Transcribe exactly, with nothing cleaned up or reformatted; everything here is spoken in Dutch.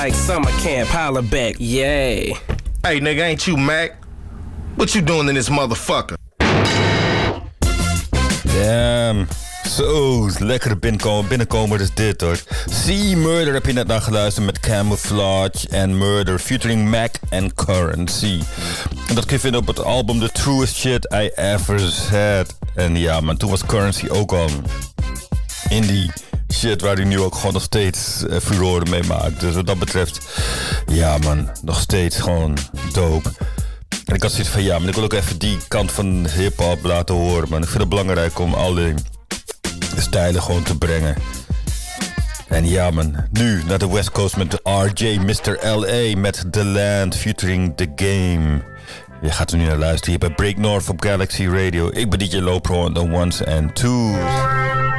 Like summer camp, holla back, yay. Hey nigga, ain't you Mac? What you doing in this motherfucker? Damn. Zo, lekker binnenkomen, binnenkomen is dit hoor. See Murder heb je net naar geluisterd met Camouflage en Murder featuring Mac and Currency. En dat kun je vinden op het album The Truest Shit I Ever Said. En ja man, toen was Currency ook al in die shit waar hij nu ook gewoon nog steeds uh, furoren mee maakt. Dus wat dat betreft, ja man, nog steeds gewoon dope. En ik had zoiets van ja, maar ik wil ook even die kant van hip-hop laten horen. Man. Ik vind het belangrijk om alle stijlen gewoon te brengen. En ja man, nu naar de West Coast met de R J, mister L A met The Land featuring The Game. Je gaat er nu naar luisteren hier bij Break North op Galaxy Radio. Ik ben D J Lopro on the ones and twos.